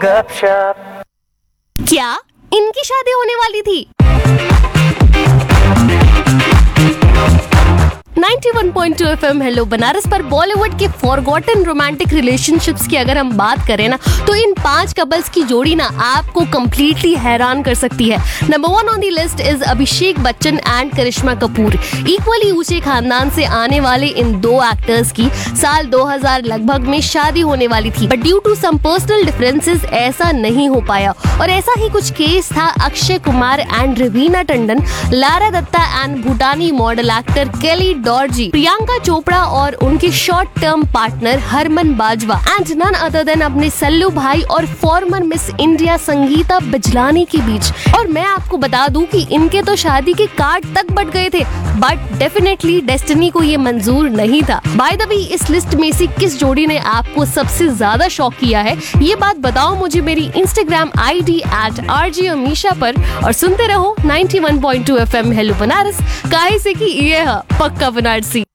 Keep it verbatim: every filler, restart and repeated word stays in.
गपशप। क्या इनकी शादी होने वाली थी? इक्यानवे पॉइंट दो एफएम हेलो बनारस पर बॉलीवुड के फॉरगॉटन रोमांटिक रिलेशनशिप्स की अगर हम बात करें ना, तो इन पांच कपल्स की जोड़ी ना आपको कंप्लीटली हैरान कर सकती है। Number one on the list is Abhishek Bachchan and Karishma Kapoor. Equally ऊंचे खानदान से आने वाले इन दो एक्टर्स की साल दो हज़ार लगभग में शादी होने वाली थी, but due to some personal differences ऐसा नहीं हो पाया। और ऐसा ही कुछ केस था Akshay Kumar and Raveena Tandon, Lara Dutta and Bhutani model actor केली डॉर्जी, प्रियंका चोपड़ा और उनके short term partner Harman Bajwa and none other than अपने सल्लू भाई और farmer miss India Sangeeta Bijlani के बीच। और मैं आपको बता दूं कि इनके तो शादी के कार्ड तक बट गए थे, बट डेफिनेटली डेस्टिनी को ये मंजूर नहीं था। बाय द वे, इस लिस्ट में से किस जोड़ी ने आपको सबसे ज्यादा शॉक किया है, ये बात बताओ मुझे मेरी Instagram I D eight R J Amisha पर। और सुनते रहो इक्यानवे पॉइंट दो एफएम हेलो बनारस, काहे से कि ये है पक्का बनारसी।